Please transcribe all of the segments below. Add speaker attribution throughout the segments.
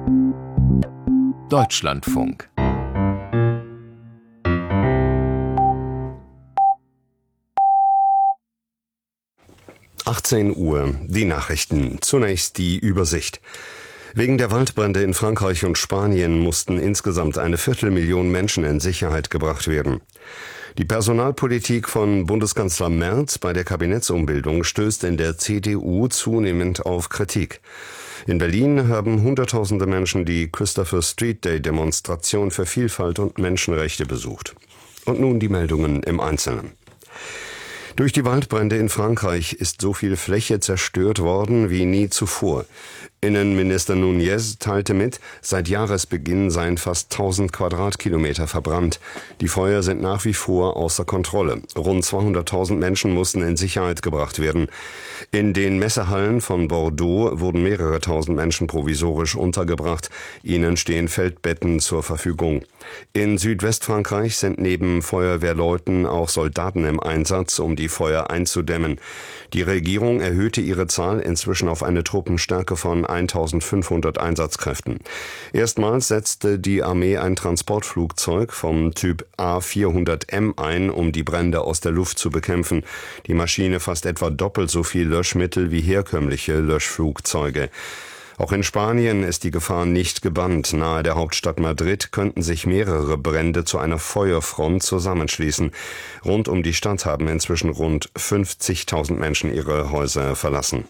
Speaker 1: Deutschlandfunk.
Speaker 2: Uhr, die Nachrichten. Zunächst die Übersicht. Wegen der Waldbrände in Frankreich und Spanien mussten insgesamt 250.000 Menschen in Sicherheit gebracht werden. Die Personalpolitik von Bundeskanzler Merz bei der Kabinettsumbildung stößt in der CDU zunehmend auf Kritik. In Berlin haben Hunderttausende Menschen die Christopher Street Day Demonstration für Vielfalt und Menschenrechte besucht. Und nun die Meldungen im Einzelnen. Durch die Waldbrände in Frankreich ist so viel Fläche zerstört worden wie nie zuvor. Innenminister Nunez teilte mit, seit Jahresbeginn seien fast 1000 Quadratkilometer verbrannt. Die Feuer sind nach wie vor außer Kontrolle. Rund 200.000 Menschen mussten in Sicherheit gebracht werden. In den Messehallen von Bordeaux wurden mehrere tausend Menschen provisorisch untergebracht. Ihnen stehen Feldbetten zur Verfügung. In Südwestfrankreich sind neben Feuerwehrleuten auch Soldaten im Einsatz, um die Feuer einzudämmen. Die Regierung erhöhte ihre Zahl inzwischen auf eine Truppenstärke von 1500 Einsatzkräften. Erstmals setzte die Armee ein Transportflugzeug vom Typ A400M ein, um die Brände aus der Luft zu bekämpfen. Die Maschine fasst etwa doppelt so viel Löschmittel wie herkömmliche Löschflugzeuge. Auch in Spanien ist die Gefahr nicht gebannt. Nahe der Hauptstadt Madrid könnten sich mehrere Brände zu einer Feuerfront zusammenschließen. Rund um die Stadt haben inzwischen rund 50.000 Menschen ihre Häuser verlassen.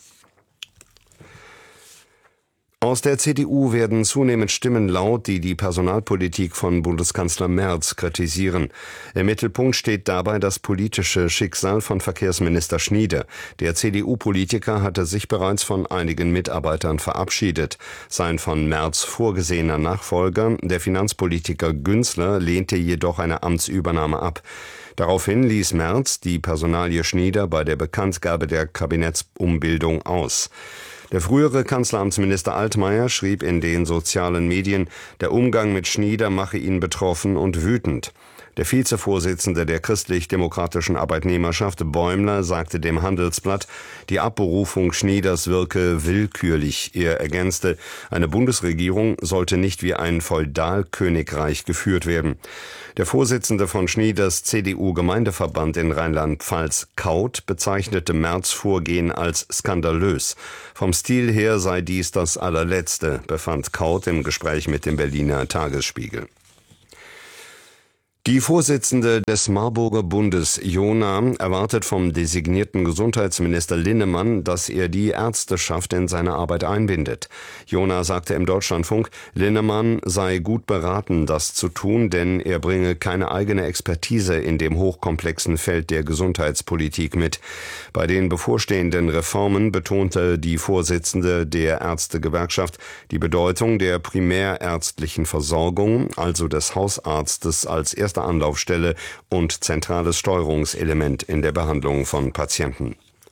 Speaker 2: Aus der CDU werden zunehmend Stimmen laut, die die Personalpolitik von Bundeskanzler Merz kritisieren. Im Mittelpunkt steht dabei das politische Schicksal von Verkehrsminister Schnieder. Der CDU-Politiker hatte sich bereits von einigen Mitarbeitern verabschiedet. Sein von Merz vorgesehener Nachfolger, der Finanzpolitiker Günzler, lehnte jedoch eine Amtsübernahme ab. Daraufhin ließ Merz die Personalie Schnieder bei der Bekanntgabe der Kabinettsumbildung aus. Der frühere Kanzleramtsminister Altmaier schrieb in den sozialen Medien, der Umgang mit Schnieder mache ihn betroffen und wütend. Der Vizevorsitzende der christlich-demokratischen Arbeitnehmerschaft Bäumler sagte dem Handelsblatt, die Abberufung Schnieders wirke willkürlich. Er ergänzte, eine Bundesregierung sollte nicht wie ein Feudalkönigreich geführt werden. Der Vorsitzende von Schnieders CDU-Gemeindeverband in Rheinland-Pfalz, Kaut, bezeichnete Merz' Vorgehen als skandalös. Vom Stil her sei dies das allerletzte, befand Kaut im Gespräch mit dem Berliner Tagesspiegel. Die Vorsitzende des Marburger Bundes, Jona, erwartet vom designierten Gesundheitsminister Linnemann, dass er die Ärzteschaft in seine Arbeit einbindet. Jona sagte im Deutschlandfunk, Linnemann sei gut beraten, das zu tun, denn er bringe keine eigene Expertise in dem hochkomplexen Feld der Gesundheitspolitik mit. Bei den bevorstehenden Reformen betonte die Vorsitzende der Ärztegewerkschaft die Bedeutung der primärärztlichen Versorgung, also des Hausarztes als erste Anlaufstelle und zentrales Steuerungselement in der Behandlung von Patienten.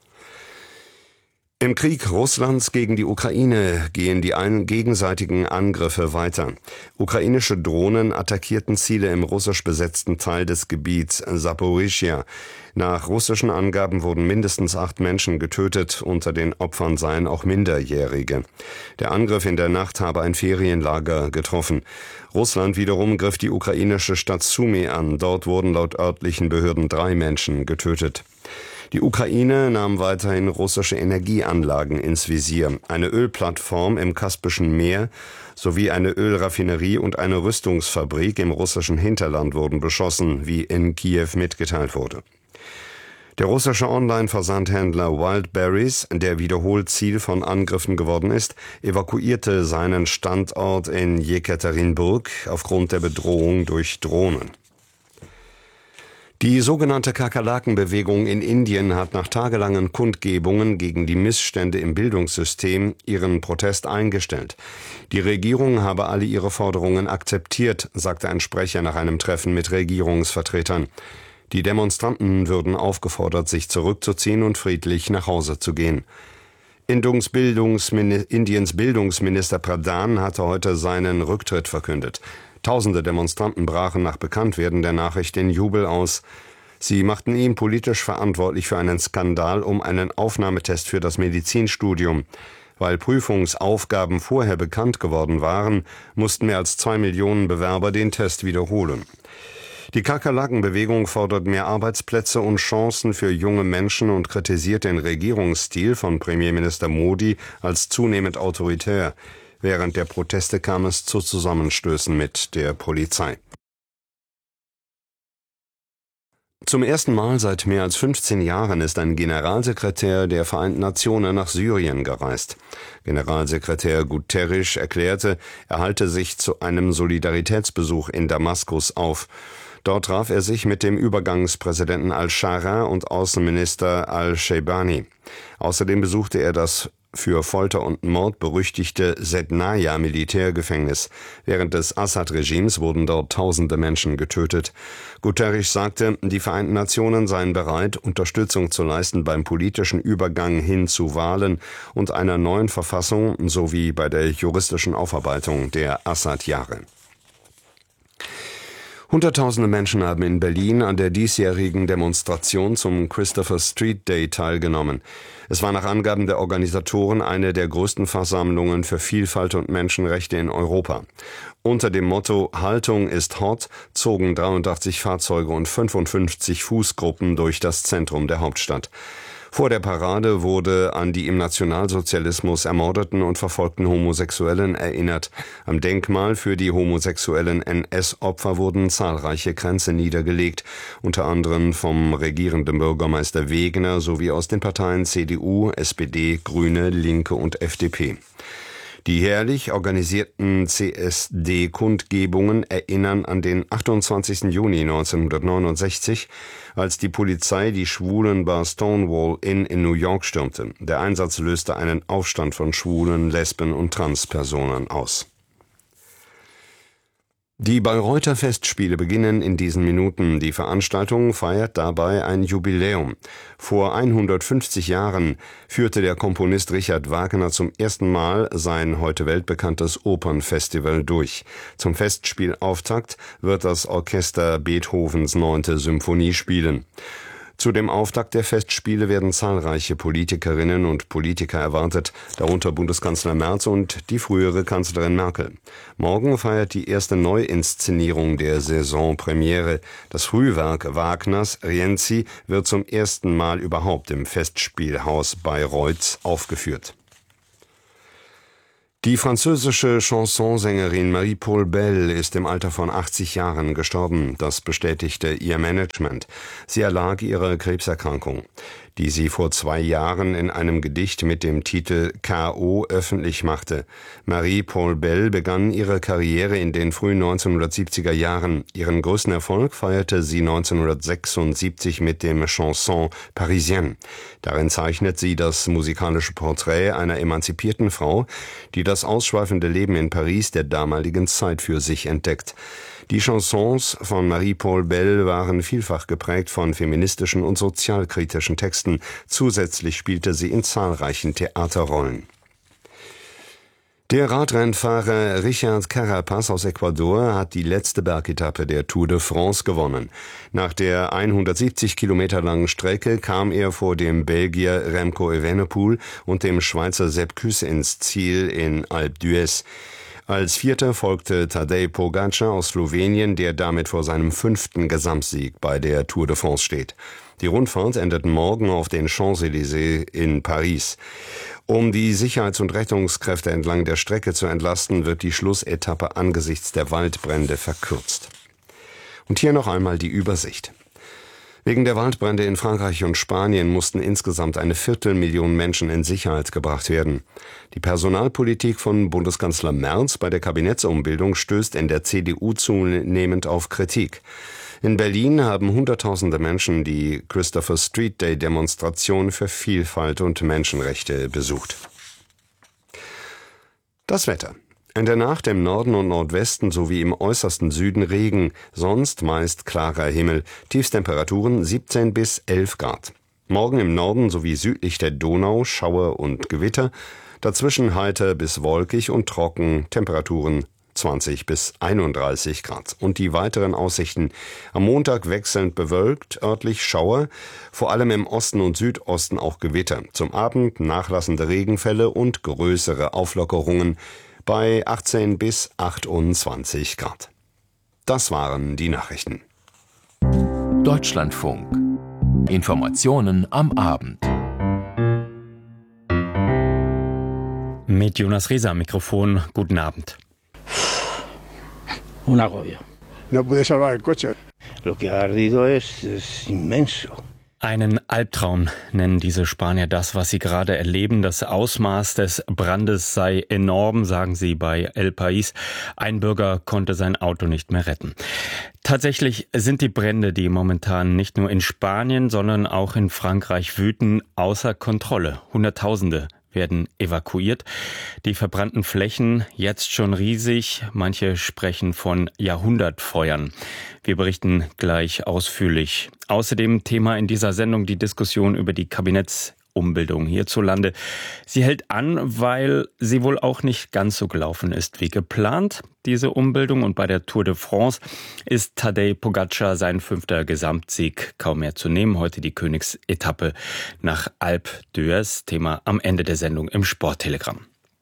Speaker 2: Im Krieg Russlands gegen die Ukraine gehen die gegenseitigen Angriffe weiter. Ukrainische Drohnen attackierten Ziele im russisch besetzten Teil des Gebiets Saporischschja. Nach russischen Angaben wurden mindestens 8 Menschen getötet, unter den Opfern seien auch Minderjährige. Der Angriff in der Nacht habe ein Ferienlager getroffen. Russland wiederum griff die ukrainische Stadt Sumy an. Dort wurden laut örtlichen Behörden 3 Menschen getötet. Die Ukraine nahm weiterhin russische Energieanlagen ins Visier. Eine Ölplattform im Kaspischen Meer sowie eine Ölraffinerie und eine Rüstungsfabrik im russischen Hinterland wurden beschossen, wie in Kiew mitgeteilt wurde. Der russische Online-Versandhändler Wildberries, der wiederholt Ziel von Angriffen geworden ist, evakuierte seinen Standort in Jekaterinburg aufgrund der Bedrohung durch Drohnen. Die sogenannte Kakerlakenbewegung in Indien hat nach tagelangen Kundgebungen gegen die Missstände im Bildungssystem ihren Protest eingestellt. Die Regierung habe alle ihre Forderungen akzeptiert, sagte ein Sprecher nach einem Treffen mit Regierungsvertretern. Die Demonstranten würden aufgefordert, sich zurückzuziehen und friedlich nach Hause zu gehen. Indiens Bildungsminister Pradhan hatte heute seinen Rücktritt verkündet. Tausende Demonstranten brachen nach Bekanntwerden der Nachricht in Jubel aus. Sie machten ihn politisch verantwortlich für einen Skandal um einen Aufnahmetest für das Medizinstudium. Weil Prüfungsaufgaben vorher bekannt geworden waren, mussten mehr als 2 Millionen Bewerber den Test wiederholen. Die Kakerlakenbewegung fordert mehr Arbeitsplätze und Chancen für junge Menschen und kritisiert den Regierungsstil von Premierminister Modi als zunehmend autoritär. Während der Proteste kam es zu Zusammenstößen mit der Polizei. Zum ersten Mal seit mehr als 15 Jahren ist ein Generalsekretär der Vereinten Nationen nach Syrien gereist. Generalsekretär Guterres erklärte, er halte sich zu einem Solidaritätsbesuch in Damaskus auf. Dort traf er sich mit dem Übergangspräsidenten al-Shara und Außenminister al-Sheibani. Außerdem besuchte er das für Folter und Mord berüchtigte Sednaya-Militärgefängnis. Während des Assad-Regimes wurden dort tausende Menschen getötet. Guterres sagte, die Vereinten Nationen seien bereit, Unterstützung zu leisten beim politischen Übergang hin zu Wahlen und einer neuen Verfassung sowie bei der juristischen Aufarbeitung der Assad-Jahre. Hunderttausende Menschen haben in Berlin an der diesjährigen Demonstration zum Christopher Street Day teilgenommen. Es war nach Angaben der Organisatoren eine der größten Versammlungen für Vielfalt und Menschenrechte in Europa. Unter dem Motto »Haltung ist hot« zogen 83 Fahrzeuge und 55 Fußgruppen durch das Zentrum der Hauptstadt. Vor der Parade wurde an die im Nationalsozialismus ermordeten und verfolgten Homosexuellen erinnert. Am Denkmal für die homosexuellen NS-Opfer wurden zahlreiche Kränze niedergelegt, unter anderem vom regierenden Bürgermeister Wegener sowie aus den Parteien CDU, SPD, Grüne, Linke und FDP. Die jährlich organisierten CSD-Kundgebungen erinnern an den 28. Juni 1969, als die Polizei die Schwulenbar Stonewall Inn in New York stürmte. Der Einsatz löste einen Aufstand von Schwulen, Lesben und Transpersonen aus. Die Bayreuther Festspiele beginnen in diesen Minuten. Die Veranstaltung feiert dabei ein Jubiläum. Vor 150 Jahren führte der Komponist Richard Wagner zum ersten Mal sein heute weltbekanntes Opernfestival durch. Zum Festspielauftakt wird das Orchester Beethovens 9. Symphonie spielen. Zu dem Auftakt der Festspiele werden zahlreiche Politikerinnen und Politiker erwartet, darunter Bundeskanzler Merz und die frühere Kanzlerin Merkel. Morgen feiert die erste Neuinszenierung der Saisonpremiere. Das Frühwerk Wagners Rienzi wird zum ersten Mal überhaupt im Festspielhaus Bayreuth aufgeführt. Die französische Chansonsängerin Marie-Paul Bell ist im Alter von 80 Jahren gestorben. Das bestätigte ihr Management. Sie erlag ihrer Krebserkrankung, die sie vor 2 Jahren in einem Gedicht mit dem Titel K.O. öffentlich machte. Marie-Paul Bell begann ihre Karriere in den frühen 1970er Jahren. Ihren größten Erfolg feierte sie 1976 mit dem Chanson Parisienne. Darin zeichnet sie das musikalische Porträt einer emanzipierten Frau, die das ausschweifende Leben in Paris der damaligen Zeit für sich entdeckt. Die Chansons von Marie-Paul Bell waren vielfach geprägt von feministischen und sozialkritischen Texten. Zusätzlich spielte sie in zahlreichen Theaterrollen. Der Radrennfahrer Richard Carapaz aus Ecuador hat die letzte Bergetappe der Tour de France gewonnen. Nach der 170 Kilometer langen Strecke kam er vor dem Belgier Remco Evenepoel und dem Schweizer Sepp Kuss ins Ziel in Alpe d'Huez. Als Vierter folgte Tadej Pogačar aus Slowenien, der damit vor seinem 5. Gesamtsieg bei der Tour de France steht. Die Rundfahrt endet morgen auf den Champs-Élysées in Paris. Um die Sicherheits- und Rettungskräfte entlang der Strecke zu entlasten, wird die Schlussetappe angesichts der Waldbrände verkürzt. Und hier noch einmal die Übersicht. Wegen der Waldbrände in Frankreich und Spanien mussten insgesamt 250.000 Menschen in Sicherheit gebracht werden. Die Personalpolitik von Bundeskanzler Merz bei der Kabinettsumbildung stößt in der CDU zunehmend auf Kritik. In Berlin haben Hunderttausende Menschen die Christopher Street Day Demonstration für Vielfalt und Menschenrechte besucht. Das Wetter. In der Nacht im Norden und Nordwesten sowie im äußersten Süden Regen, sonst meist klarer Himmel, Tiefstemperaturen 17 bis 11 Grad. Morgen im Norden sowie südlich der Donau Schauer und Gewitter, dazwischen heiter bis wolkig und trocken, Temperaturen 20 bis 31 Grad. Und die weiteren Aussichten: am Montag wechselnd bewölkt, örtlich Schauer, vor allem im Osten und Südosten auch Gewitter. Zum Abend nachlassende Regenfälle und größere Auflockerungen bei 18 bis 28 Grad. Das waren die Nachrichten.
Speaker 1: Deutschlandfunk. Informationen am Abend.
Speaker 3: Mit Jonas Rieser am Mikrofon. Guten Abend.
Speaker 4: Un agobio. No pude salvar el coche. Lo que ha ardido es inmenso.
Speaker 3: Einen Albtraum nennen diese Spanier das, was sie gerade erleben. Das Ausmaß des Brandes sei enorm, sagen sie bei El País. Ein Bürger konnte sein Auto nicht mehr retten. Tatsächlich sind die Brände, die momentan nicht nur in Spanien, sondern auch in Frankreich wüten, außer Kontrolle. Hunderttausende werden evakuiert. Die verbrannten Flächen jetzt schon riesig. Manche sprechen von Jahrhundertfeuern. Wir berichten gleich ausführlich. Außerdem Thema in dieser Sendung die Diskussion über die Kabinettsumbildung hierzulande. Sie hält an, weil sie wohl auch nicht ganz so gelaufen ist wie geplant, diese Umbildung. Und bei der Tour de France ist Tadej Pogačar sein 5. Gesamtsieg kaum mehr zu nehmen. Heute die Königsetappe nach Alpe d'Huez. Thema am Ende der Sendung im Sporttelegramm.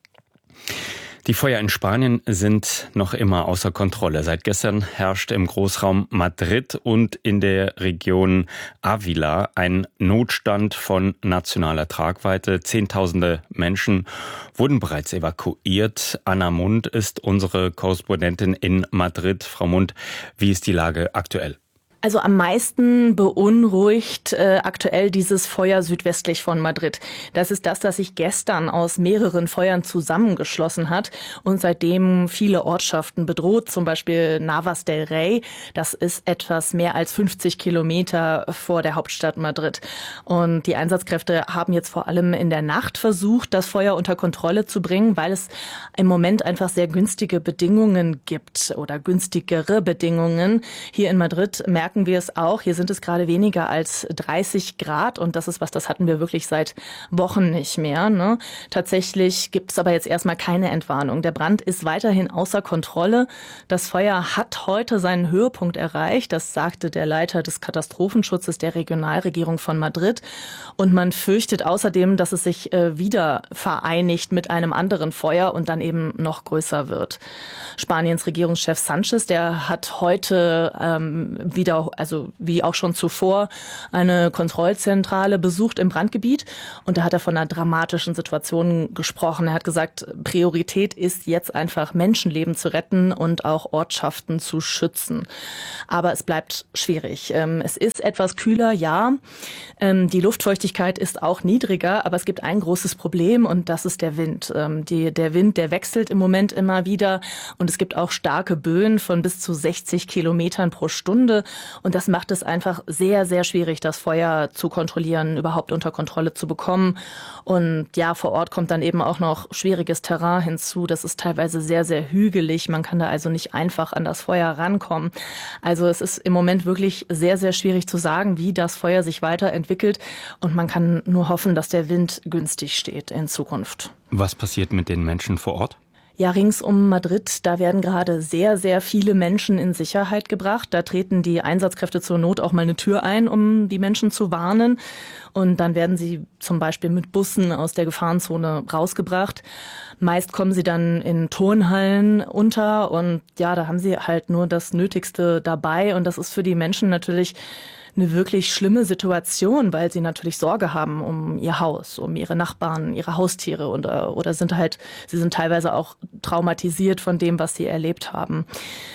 Speaker 3: Die Feuer in Spanien sind noch immer außer Kontrolle. Seit gestern herrscht im Großraum Madrid und in der Region Ávila ein Notstand von nationaler Tragweite. Zehntausende Menschen wurden bereits evakuiert. Anna Mund ist unsere Korrespondentin in Madrid. Frau Mund, wie ist die Lage aktuell?
Speaker 5: Also am meisten beunruhigt aktuell dieses Feuer südwestlich von Madrid. Das ist das sich gestern aus mehreren Feuern zusammengeschlossen hat und seitdem viele Ortschaften bedroht, zum Beispiel Navas del Rey. Das ist etwas mehr als 50 Kilometer vor der Hauptstadt Madrid. Und die Einsatzkräfte haben jetzt vor allem in der Nacht versucht, das Feuer unter Kontrolle zu bringen, weil es im Moment einfach sehr günstige Bedingungen gibt oder günstigere Bedingungen. Hier in Madrid merken wir es auch. Hier sind es gerade weniger als 30 Grad und das ist was, das hatten wir wirklich seit Wochen nicht mehr. Ne? Tatsächlich gibt es aber jetzt erstmal keine Entwarnung. Der Brand ist weiterhin außer Kontrolle. Das Feuer hat heute seinen Höhepunkt erreicht. Das sagte der Leiter des Katastrophenschutzes der Regionalregierung von Madrid. Und man fürchtet außerdem, dass es sich wieder vereinigt mit einem anderen Feuer und dann eben noch größer wird. Spaniens Regierungschef Sánchez, der hat heute wieder, also wie auch schon zuvor, eine Kontrollzentrale besucht im Brandgebiet und da hat er von einer dramatischen Situation gesprochen. Er hat gesagt, Priorität ist jetzt einfach Menschenleben zu retten und auch Ortschaften zu schützen. Aber es bleibt schwierig. Es ist etwas kühler, ja. Die Luftfeuchtigkeit ist auch niedriger, aber es gibt ein großes Problem und das ist der Wind. Der Wind, der wechselt im Moment immer wieder und es gibt auch starke Böen von bis zu 60 Kilometern pro Stunde. Und das macht es einfach sehr, sehr schwierig, das Feuer zu kontrollieren, überhaupt unter Kontrolle zu bekommen. Und ja, vor Ort kommt dann eben auch noch schwieriges Terrain hinzu. Das ist teilweise sehr, sehr hügelig. Man kann da also nicht einfach an das Feuer rankommen. Also es ist im Moment wirklich sehr, sehr schwierig zu sagen, wie das Feuer sich weiterentwickelt. Und man kann nur hoffen, dass der Wind günstig steht in Zukunft.
Speaker 3: Was passiert mit den Menschen vor Ort?
Speaker 5: Ja, rings um Madrid, da werden gerade sehr, sehr viele Menschen in Sicherheit gebracht. Da treten die Einsatzkräfte zur Not auch mal eine Tür ein, um die Menschen zu warnen. Und dann werden sie zum Beispiel mit Bussen aus der Gefahrenzone rausgebracht. Meist kommen sie dann in Turnhallen unter und ja, da haben sie halt nur das Nötigste dabei. Und das ist für die Menschen natürlich eine wirklich schlimme Situation, weil sie natürlich Sorge haben um ihr Haus, um ihre Nachbarn, ihre Haustiere oder sie sind teilweise auch traumatisiert von dem, was sie erlebt haben.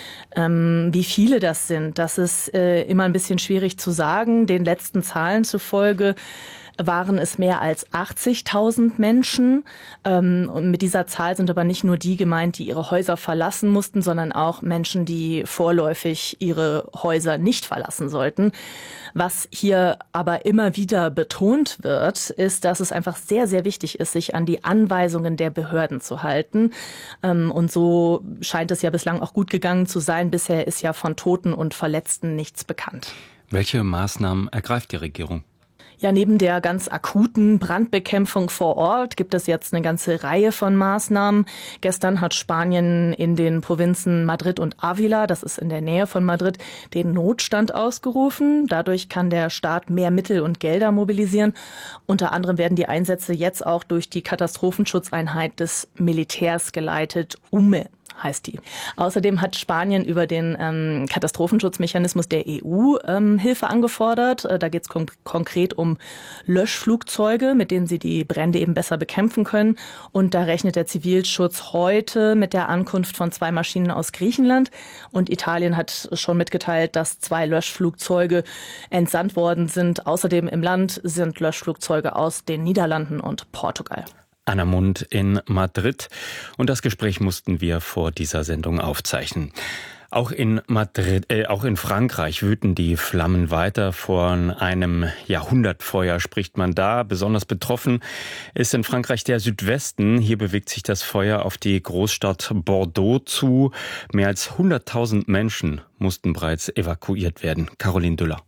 Speaker 5: Wie viele das sind, das ist immer ein bisschen schwierig zu sagen. Den letzten Zahlen zufolge waren es mehr als 80.000 Menschen. Und mit dieser Zahl sind aber nicht nur die gemeint, die ihre Häuser verlassen mussten, sondern auch Menschen, die vorläufig ihre Häuser nicht verlassen sollten. Was hier aber immer wieder betont wird, ist, dass es einfach sehr, sehr wichtig ist, sich an die Anweisungen der Behörden zu halten. Und so scheint es ja bislang auch gut gegangen zu sein. Bisher ist ja von Toten und Verletzten nichts bekannt.
Speaker 3: Welche Maßnahmen ergreift die Regierung?
Speaker 5: Ja, neben der ganz akuten Brandbekämpfung vor Ort gibt es jetzt eine ganze Reihe von Maßnahmen. Gestern hat Spanien in den Provinzen Madrid und Ávila, das ist in der Nähe von Madrid, den Notstand ausgerufen. Dadurch kann der Staat mehr Mittel und Gelder mobilisieren. Unter anderem werden die Einsätze jetzt auch durch die Katastrophenschutzeinheit des Militärs geleitet, UME heißt die. Außerdem hat Spanien über den Katastrophenschutzmechanismus der EU Hilfe angefordert. Da geht es konkret um Löschflugzeuge, mit denen sie die Brände eben besser bekämpfen können. Und da rechnet der Zivilschutz heute mit der Ankunft von 2 Maschinen aus Griechenland. Und Italien hat schon mitgeteilt, dass 2 Löschflugzeuge entsandt worden sind. Außerdem im Land sind Löschflugzeuge aus den Niederlanden und Portugal.
Speaker 3: Anna Mund in Madrid. Und das Gespräch mussten wir vor dieser Sendung aufzeichnen. Auch in Frankreich wüten die Flammen weiter. Von einem Jahrhundertfeuer spricht man da. Besonders betroffen ist in Frankreich der Südwesten. Hier bewegt sich das Feuer auf die Großstadt Bordeaux zu. Mehr als 100.000 Menschen mussten bereits evakuiert werden. Caroline Düller.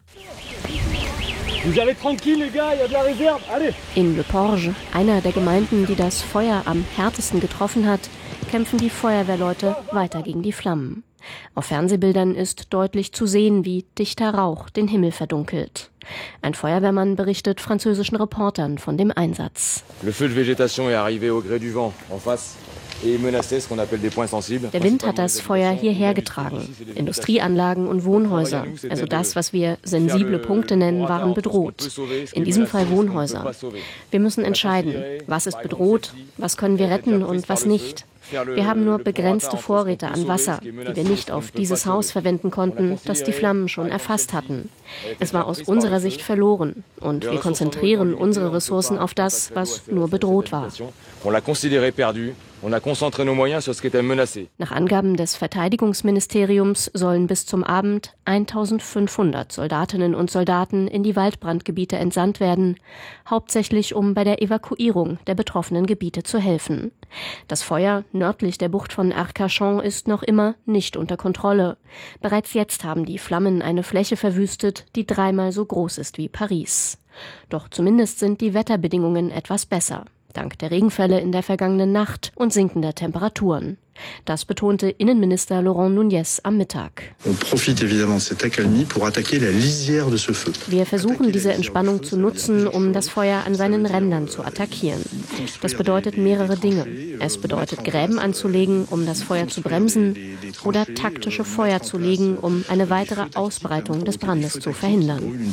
Speaker 6: In Le Porge, einer der Gemeinden, die das Feuer am härtesten getroffen hat, kämpfen die Feuerwehrleute weiter gegen die Flammen. Auf Fernsehbildern ist deutlich zu sehen, wie dichter Rauch den Himmel verdunkelt. Ein Feuerwehrmann berichtet französischen Reportern von dem Einsatz.
Speaker 7: Le feu de végétation est arrivé au gré du vent en face.
Speaker 6: Der Wind hat das Feuer hierher getragen. Industrieanlagen und Wohnhäuser, also das, was wir sensible Punkte nennen, waren bedroht. In diesem Fall Wohnhäuser. Wir müssen entscheiden, was ist bedroht, was können wir retten und was nicht. Wir haben nur begrenzte Vorräte an Wasser, die wir nicht auf dieses Haus verwenden konnten, das die Flammen schon erfasst hatten. Es war aus unserer Sicht verloren und wir konzentrieren unsere Ressourcen auf das, was nur bedroht war. Nach Angaben des Verteidigungsministeriums sollen bis zum Abend 1.500 Soldatinnen und Soldaten in die Waldbrandgebiete entsandt werden, hauptsächlich um bei der Evakuierung der betroffenen Gebiete zu helfen. Das Feuer nördlich der Bucht von Arcachon ist noch immer nicht unter Kontrolle. Bereits jetzt haben die Flammen eine Fläche verwüstet, die 3-mal so groß ist wie Paris. Doch zumindest sind die Wetterbedingungen etwas besser. Dank der Regenfälle in der vergangenen Nacht und sinkender Temperaturen. Das betonte Innenminister Laurent Nunez am Mittag. Wir versuchen, diese Entspannung zu nutzen, um das Feuer an seinen Rändern zu attackieren. Das bedeutet mehrere Dinge. Es bedeutet, Gräben anzulegen, um das Feuer zu bremsen, oder taktische Feuer zu legen, um eine weitere Ausbreitung des Brandes zu verhindern.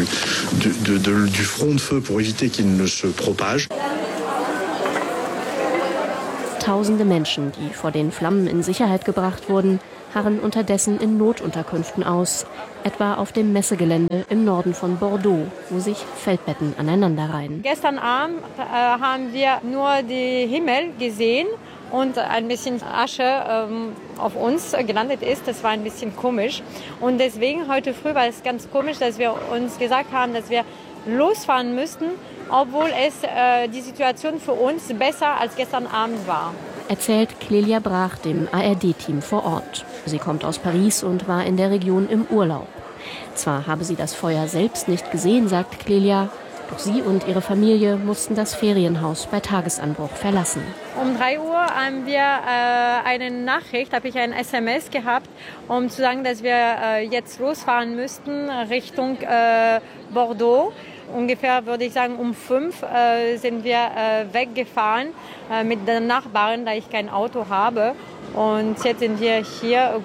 Speaker 6: Tausende Menschen, die vor den Flammen in Sicherheit gebracht wurden, harren unterdessen in Notunterkünften aus, etwa auf dem Messegelände im Norden von Bordeaux, wo sich Feldbetten aneinanderreihen.
Speaker 8: Gestern Abend haben wir nur den Himmel gesehen und ein bisschen Asche auf uns gelandet ist. Das war ein bisschen komisch. Und deswegen heute früh war es ganz komisch, dass wir uns gesagt haben, dass wir losfahren müssten, obwohl es die Situation für uns besser als gestern Abend war.
Speaker 6: Erzählt Clélia Brach dem ARD-Team vor Ort. Sie kommt aus Paris und war in der Region im Urlaub. Zwar habe sie das Feuer selbst nicht gesehen, sagt Clélia, doch sie und ihre Familie mussten das Ferienhaus bei Tagesanbruch verlassen.
Speaker 8: Um 3 Uhr haben wir eine Nachricht, habe ich ein SMS gehabt, um zu sagen, dass wir jetzt losfahren müssten Richtung Bordeaux. Ungefähr, würde ich sagen, um 5 sind wir weggefahren mit den Nachbarn, da ich kein Auto habe. Und jetzt sind wir hier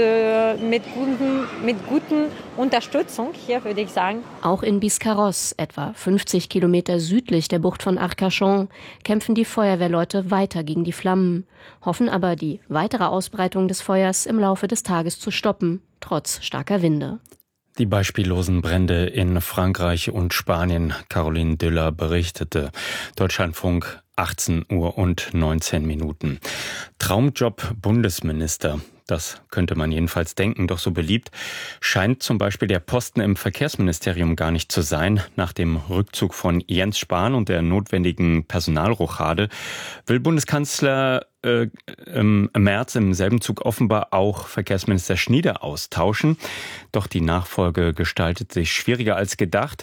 Speaker 8: mit guten Unterstützung hier, würde ich sagen.
Speaker 6: Auch in Biscarrosse, etwa 50 Kilometer südlich der Bucht von Arcachon, kämpfen die Feuerwehrleute weiter gegen die Flammen, hoffen aber, die weitere Ausbreitung des Feuers im Laufe des Tages zu stoppen, trotz starker Winde.
Speaker 3: Die beispiellosen Brände in Frankreich und Spanien. Caroline Düller berichtete. Deutschlandfunk, 18 Uhr und 19 Minuten. Traumjob Bundesminister. Das könnte man jedenfalls denken, doch so beliebt scheint zum Beispiel der Posten im Verkehrsministerium gar nicht zu sein. Nach dem Rückzug von Jens Spahn und der notwendigen Personalrochade will Bundeskanzler im März im selben Zug offenbar auch Verkehrsminister Schnieder austauschen. Doch die Nachfolge gestaltet sich schwieriger als gedacht.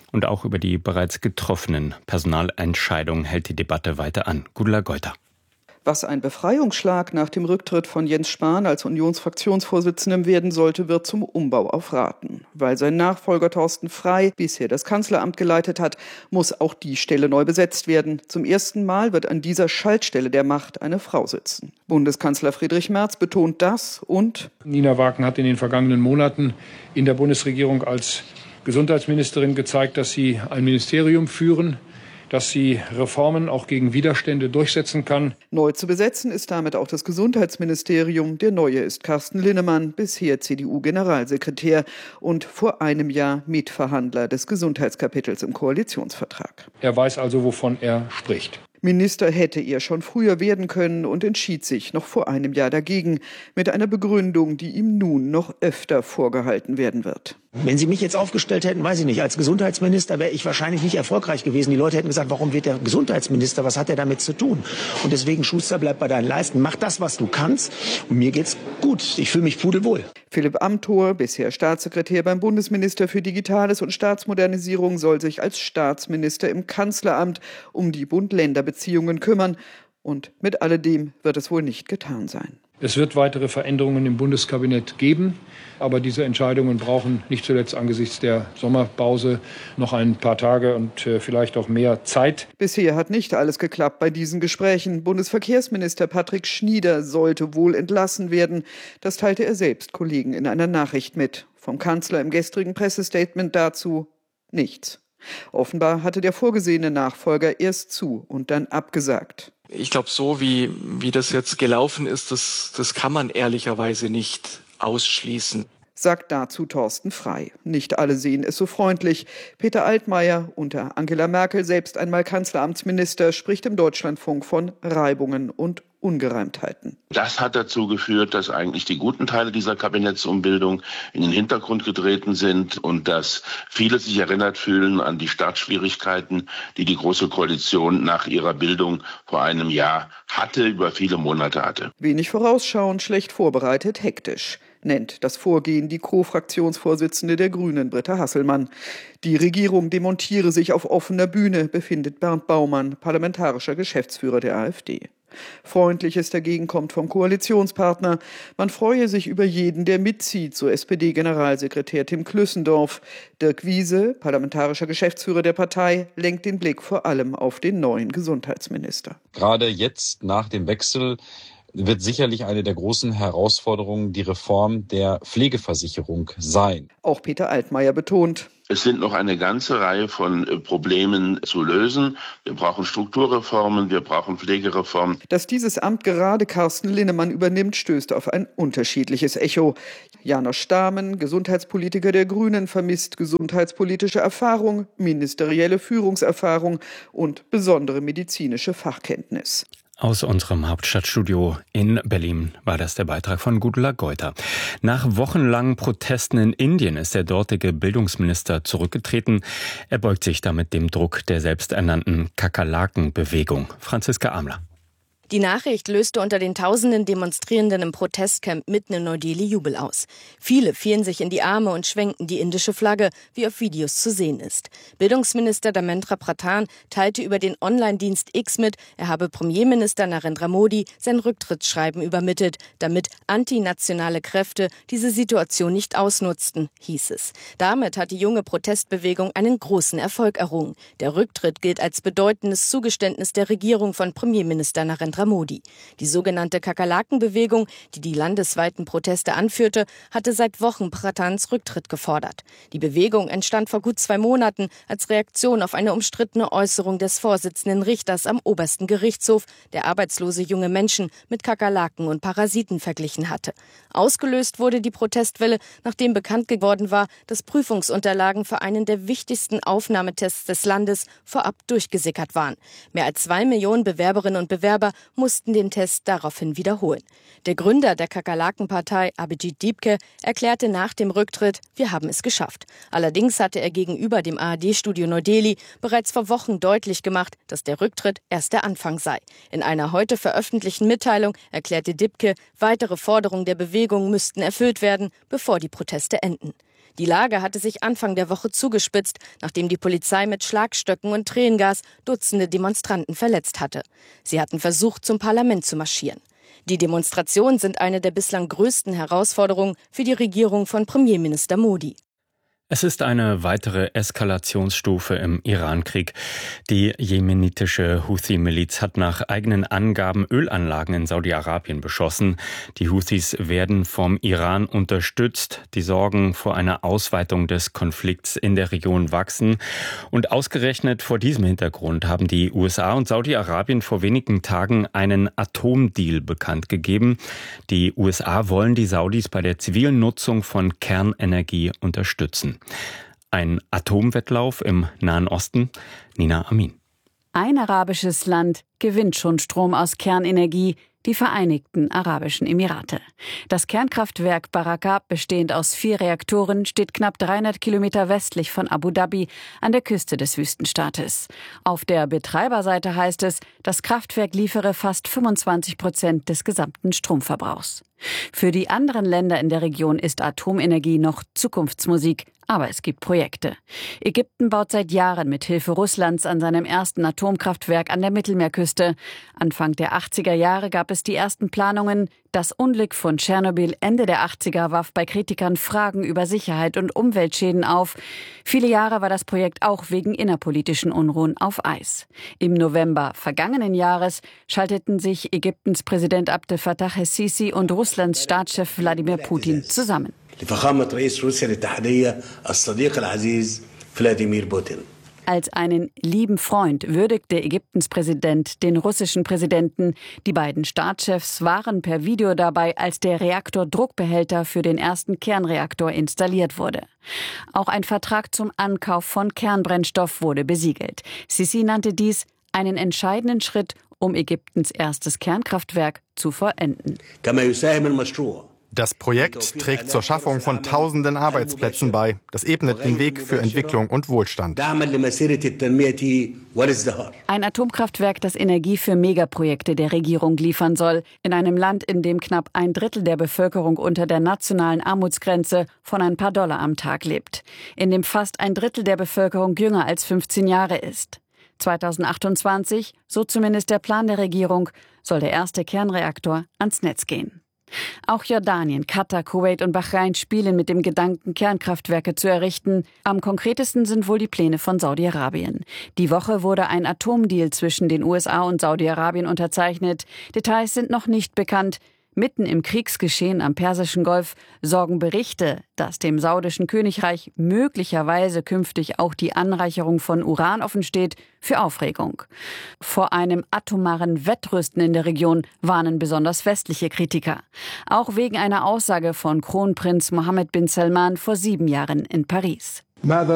Speaker 3: Und auch über die bereits getroffenen Personalentscheidungen hält die Debatte weiter an. Gudula Geuter.
Speaker 9: Was ein Befreiungsschlag nach dem Rücktritt von Jens Spahn als Unionsfraktionsvorsitzendem werden sollte, wird zum Umbau auf Raten. Weil sein Nachfolger Thorsten Frey bisher das Kanzleramt geleitet hat, muss auch die Stelle neu besetzt werden. Zum ersten Mal wird an dieser Schaltstelle der Macht eine Frau sitzen. Bundeskanzler Friedrich Merz betont das und
Speaker 10: Nina Wagen hat in den vergangenen Monaten in der Bundesregierung als Gesundheitsministerin gezeigt, dass sie ein Ministerium führen, dass sie Reformen auch gegen Widerstände durchsetzen kann.
Speaker 9: Neu zu besetzen ist damit auch das Gesundheitsministerium. Der neue ist Carsten Linnemann, bisher CDU-Generalsekretär und vor einem Jahr Mitverhandler des Gesundheitskapitels im Koalitionsvertrag.
Speaker 10: Er weiß also, wovon er spricht.
Speaker 9: Minister hätte er schon früher werden können und entschied sich noch vor einem Jahr dagegen, mit einer Begründung, die ihm nun noch öfter vorgehalten werden wird.
Speaker 11: Wenn Sie mich jetzt aufgestellt hätten, weiß ich nicht, als Gesundheitsminister wäre ich wahrscheinlich nicht erfolgreich gewesen. Die Leute hätten gesagt, warum wird der Gesundheitsminister, was hat er damit zu tun? Und deswegen, Schuster, bleib bei deinen Leisten, mach das, was du kannst und mir geht's gut. Ich fühle mich pudelwohl.
Speaker 9: Philipp Amthor, bisher Staatssekretär beim Bundesminister für Digitales und Staatsmodernisierung, soll sich als Staatsminister im Kanzleramt um die Bund-Länder-Beziehungen kümmern. Und mit alledem wird es wohl nicht getan sein.
Speaker 10: Es wird weitere Veränderungen im Bundeskabinett geben, aber diese Entscheidungen brauchen nicht zuletzt angesichts der Sommerpause noch ein paar Tage und vielleicht auch mehr Zeit.
Speaker 9: Bisher hat nicht alles geklappt bei diesen Gesprächen. Bundesverkehrsminister Patrick Schnieder sollte wohl entlassen werden. Das teilte er selbst Kollegen in einer Nachricht mit. Vom Kanzler im gestrigen Pressestatement dazu nichts. Offenbar hatte der vorgesehene Nachfolger erst zu und dann abgesagt.
Speaker 12: Ich glaube, so wie das jetzt gelaufen ist, das kann man ehrlicherweise nicht ausschließen.
Speaker 9: Sagt dazu Thorsten Frey. Nicht alle sehen es so freundlich. Peter Altmaier, unter Angela Merkel selbst einmal Kanzleramtsminister, spricht im Deutschlandfunk von Reibungen und Ungereimtheiten.
Speaker 13: Das hat dazu geführt, dass eigentlich die guten Teile dieser Kabinettsumbildung in den Hintergrund getreten sind und dass viele sich erinnert fühlen an die Startschwierigkeiten, die die Große Koalition nach ihrer Bildung vor einem Jahr hatte, über viele Monate hatte.
Speaker 9: Wenig vorausschauend, schlecht vorbereitet, hektisch, nennt das Vorgehen die Co-Fraktionsvorsitzende der Grünen, Britta Hasselmann. Die Regierung demontiere sich auf offener Bühne, befindet Bernd Baumann, parlamentarischer Geschäftsführer der AfD. Freundliches dagegen kommt vom Koalitionspartner. Man freue sich über jeden, der mitzieht, so SPD-Generalsekretär Tim Klüssendorf. Dirk Wiese, parlamentarischer Geschäftsführer der Partei, lenkt den Blick vor allem auf den neuen Gesundheitsminister.
Speaker 14: Gerade jetzt nach dem Wechsel wird sicherlich eine der großen Herausforderungen die Reform der Pflegeversicherung sein.
Speaker 9: Auch Peter Altmaier betont:
Speaker 13: Es sind noch eine ganze Reihe von Problemen zu lösen. Wir brauchen Strukturreformen, wir brauchen Pflegereformen.
Speaker 9: Dass dieses Amt gerade Carsten Linnemann übernimmt, stößt auf ein unterschiedliches Echo. Janosch Stamen, Gesundheitspolitiker der Grünen, vermisst gesundheitspolitische Erfahrung, ministerielle Führungserfahrung und besondere medizinische Fachkenntnis.
Speaker 3: Aus unserem Hauptstadtstudio in Berlin war das der Beitrag von Gudula Geuter. Nach wochenlangen Protesten in Indien ist der dortige Bildungsminister zurückgetreten. Er beugt sich damit dem Druck der selbsternannten Kakerlaken-Bewegung. Franziska Amler.
Speaker 15: Die Nachricht löste unter den tausenden Demonstrierenden im Protestcamp mitten in Neu-Delhi Jubel aus. Viele fielen sich in die Arme und schwenkten die indische Flagge, wie auf Videos zu sehen ist. Bildungsminister Dharmendra Pradhan teilte über den Online-Dienst X mit, er habe Premierminister Narendra Modi sein Rücktrittsschreiben übermittelt, damit antinationale Kräfte diese Situation nicht ausnutzten, hieß es. Damit hat die junge Protestbewegung einen großen Erfolg errungen. Der Rücktritt gilt als bedeutendes Zugeständnis der Regierung von Premierminister Narendra Modi. Die sogenannte Kakerlaken-Bewegung, die die landesweiten Proteste anführte, hatte seit Wochen Pradhans Rücktritt gefordert. Die Bewegung entstand vor gut 2 Monaten als Reaktion auf eine umstrittene Äußerung des Vorsitzenden Richters am obersten Gerichtshof, der arbeitslose junge Menschen mit Kakerlaken und Parasiten verglichen hatte. Ausgelöst wurde die Protestwelle, nachdem bekannt geworden war, dass Prüfungsunterlagen für einen der wichtigsten Aufnahmetests des Landes vorab durchgesickert waren. Mehr als 2 Millionen Bewerberinnen und Bewerber mussten den Test daraufhin wiederholen. Der Gründer der Kakerlaken-Partei, Abhijit Dipke, erklärte nach dem Rücktritt, wir haben es geschafft. Allerdings hatte er gegenüber dem ARD-Studio Neu-Delhi bereits vor Wochen deutlich gemacht, dass der Rücktritt erst der Anfang sei. In einer heute veröffentlichten Mitteilung erklärte Dipke, weitere Forderungen der Bewegung müssten erfüllt werden, bevor die Proteste enden. Die Lage hatte sich Anfang der Woche zugespitzt, nachdem die Polizei mit Schlagstöcken und Tränengas Dutzende Demonstranten verletzt hatte. Sie hatten versucht, zum Parlament zu marschieren. Die Demonstrationen sind eine der bislang größten Herausforderungen für die Regierung von Premierminister Modi.
Speaker 3: Es ist eine weitere Eskalationsstufe im Iran-Krieg. Die jemenitische Houthi-Miliz hat nach eigenen Angaben Ölanlagen in Saudi-Arabien beschossen. Die Houthis werden vom Iran unterstützt. Die Sorgen vor einer Ausweitung des Konflikts in der Region wachsen. Und ausgerechnet vor diesem Hintergrund haben die USA und Saudi-Arabien vor wenigen Tagen einen Atomdeal bekannt gegeben. Die USA wollen die Saudis bei der zivilen Nutzung von Kernenergie unterstützen. Ein Atomwettlauf im Nahen Osten? Nina Amin.
Speaker 16: Ein arabisches Land gewinnt schon Strom aus Kernenergie, die Vereinigten Arabischen Emirate. Das Kernkraftwerk Baraka, bestehend aus 4 Reaktoren, steht knapp 300 Kilometer westlich von Abu Dhabi an der Küste des Wüstenstaates. Auf der Betreiberseite heißt es, das Kraftwerk liefere fast 25% des gesamten Stromverbrauchs. Für die anderen Länder in der Region ist Atomenergie noch Zukunftsmusik, aber es gibt Projekte. Ägypten baut seit Jahren mit Hilfe Russlands an seinem ersten Atomkraftwerk an der Mittelmeerküste. Anfang der 80er Jahre gab es die ersten Planungen. Das Unglück von Tschernobyl Ende der 80er warf bei Kritikern Fragen über Sicherheit und Umweltschäden auf. Viele Jahre war das Projekt auch wegen innerpolitischen Unruhen auf Eis. Im November vergangenen Jahres schalteten sich Ägyptens Präsident Abdel Fattah el-Sisi und Russlands Staatschef Wladimir Putin zusammen. Als einen lieben Freund würdigte Ägyptens Präsident den russischen Präsidenten. Die beiden Staatschefs waren per Video dabei, als der Reaktordruckbehälter für den ersten Kernreaktor installiert wurde. Auch ein Vertrag zum Ankauf von Kernbrennstoff wurde besiegelt. Sisi nannte dies einen entscheidenden Schritt, um Ägyptens erstes Kernkraftwerk zu vollenden.
Speaker 17: Das Projekt trägt zur Schaffung von tausenden Arbeitsplätzen bei. Das ebnet den Weg für Entwicklung und Wohlstand.
Speaker 16: Ein Atomkraftwerk, das Energie für Megaprojekte der Regierung liefern soll, in einem Land, in dem knapp 1/3 der Bevölkerung unter der nationalen Armutsgrenze von ein paar Dollar am Tag lebt, in dem fast 1/3 der Bevölkerung jünger als 15 Jahre ist. 2028, so zumindest der Plan der Regierung, soll der erste Kernreaktor ans Netz gehen. Auch Jordanien, Katar, Kuwait und Bahrain spielen mit dem Gedanken, Kernkraftwerke zu errichten. Am konkretesten sind wohl die Pläne von Saudi-Arabien. Die Woche wurde ein Atomdeal zwischen den USA und Saudi-Arabien unterzeichnet. Details sind noch nicht bekannt. Mitten im Kriegsgeschehen am Persischen Golf sorgen Berichte, dass dem saudischen Königreich möglicherweise künftig auch die Anreicherung von Uran offensteht, für Aufregung. Vor einem atomaren Wettrüsten in der Region warnen besonders westliche Kritiker. Auch wegen einer Aussage von Kronprinz Mohammed bin Salman vor 7 Jahren in Paris.